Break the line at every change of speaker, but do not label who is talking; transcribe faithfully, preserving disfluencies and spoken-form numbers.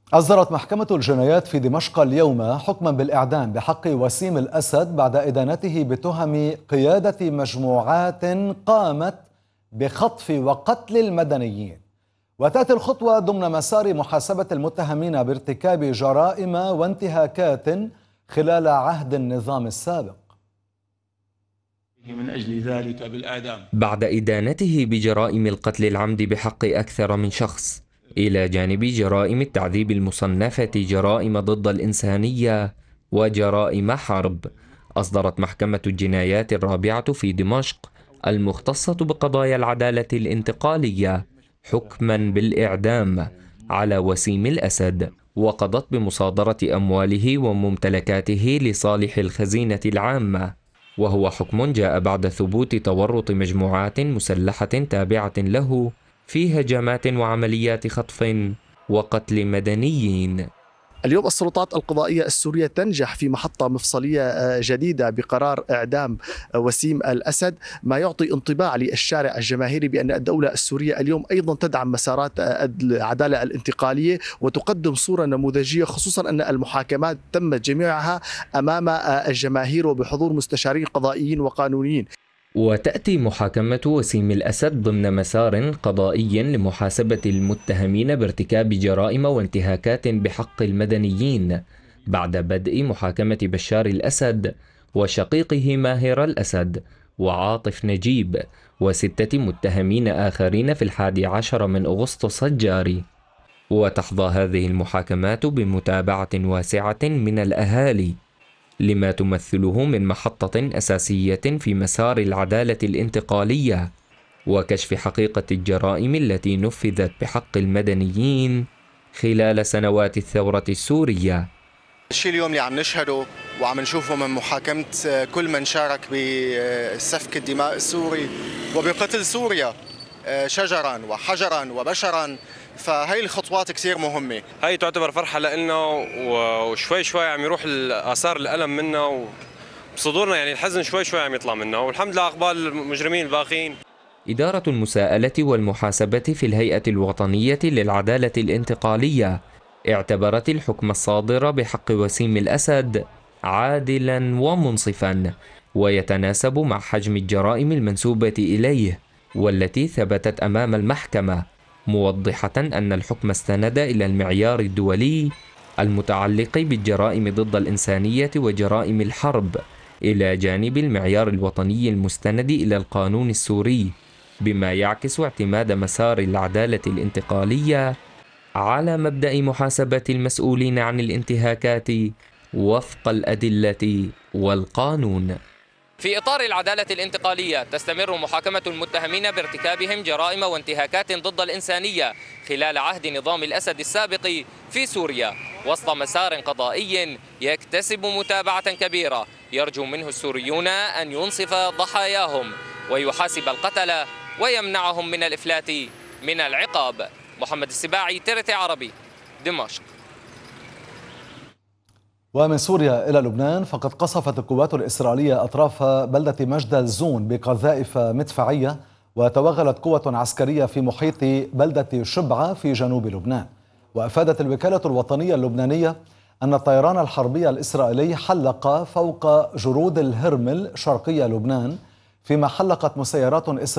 أصدرت محكمة الجنايات في دمشق اليوم حكما بالإعدام بحق وسيم الأسد بعد إدانته بتهم قيادة مجموعات قامت بخطف وقتل المدنيين. وتأتي الخطوة ضمن مسار محاسبة المتهمين بارتكاب جرائم وانتهاكات خلال عهد النظام السابق.
من أجل ذلك بالإعدام
بعد إدانته بجرائم القتل العمد بحق أكثر من شخص، إلى جانب جرائم التعذيب المصنفة جرائم ضد الإنسانية وجرائم حرب، أصدرت محكمة الجنايات الرابعة في دمشق المختصة بقضايا العدالة الانتقالية حكما بالإعدام على وسيم الأسد، وقضت بمصادرة أمواله وممتلكاته لصالح الخزينة العامة، وهو حكم جاء بعد ثبوت تورط مجموعات مسلحة تابعة له في هجمات وعمليات خطف وقتل مدنيين.
اليوم السلطات القضائية السورية تنجح في محطة مفصلية جديدة بقرار إعدام وسيم الأسد، ما يعطي انطباع للشارع الجماهيري بأن الدولة السورية اليوم أيضا تدعم مسارات العدالة الانتقالية وتقدم صورة نموذجية، خصوصا أن المحاكمات تمت جميعها أمام الجماهير وبحضور مستشارين قضائيين وقانونيين.
وتأتي محاكمة وسيم الأسد ضمن مسار قضائي لمحاسبة المتهمين بارتكاب جرائم وانتهاكات بحق المدنيين بعد بدء محاكمة بشار الأسد وشقيقه ماهر الأسد وعاطف نجيب وستة متهمين آخرين في الحادي عشر من أغسطس الجاري. وتحظى هذه المحاكمات بمتابعة واسعة من الأهالي لما تمثله من محطة أساسية في مسار العدالة الانتقالية وكشف حقيقة الجرائم التي نفذت بحق المدنيين خلال سنوات الثورة السورية.
الشيء اليوم اللي عم نشهده وعم نشوفه من محاكمة كل من شارك بسفك الدماء السوري وبقتل سوريا شجرا وحجرا وبشرا، فهي الخطوات كثير مهمة.
هي تعتبر فرحة لنا وشوي شوي عم يروح آثار الألم منا وبصدورنا، يعني الحزن شوي شوي عم يطلع منا، والحمد لله أقبال المجرمين الباقين.
إدارة المساءلة والمحاسبة في الهيئة الوطنية للعدالة الانتقالية اعتبرت الحكم الصادر بحق وسيم الأسد عادلا ومنصفا ويتناسب مع حجم الجرائم المنسوبة إليه والتي ثبتت أمام المحكمة، موضحة أن الحكم استند إلى المعيار الدولي المتعلق بالجرائم ضد الإنسانية وجرائم الحرب إلى جانب المعيار الوطني المستند إلى القانون السوري، بما يعكس اعتماد مسار العدالة الانتقالية على مبدأ محاسبة المسؤولين عن الانتهاكات وفق الأدلة والقانون.
في إطار العدالة الانتقالية تستمر محاكمة المتهمين بارتكابهم جرائم وانتهاكات ضد الإنسانية خلال عهد نظام الأسد السابق في سوريا وسط مسار قضائي يكتسب متابعة كبيرة يرجو منه السوريون أن ينصف ضحاياهم ويحاسب القتلة ويمنعهم من الإفلات من العقاب. محمد السباعي، ترتي عربي، دمشق.
ومن سوريا إلى لبنان، فقد قصفت القوات الإسرائيلية أطراف بلدة مجدل زون بقذائف مدفعية، وتوغلت قوة عسكرية في محيط بلدة شبعة في جنوب لبنان. وأفادت الوكالة الوطنية اللبنانية أن الطيران الحربي الإسرائيلي حلق فوق جرود الهرمل شرقي لبنان، فيما حلقت مسيرات إسرائيلية